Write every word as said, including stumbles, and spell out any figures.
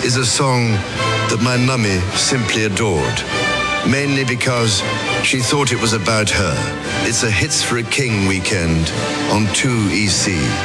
is a song that my mummy simply adored, mainly because she thought it was about her. It's a Hits for a King weekend on two E C.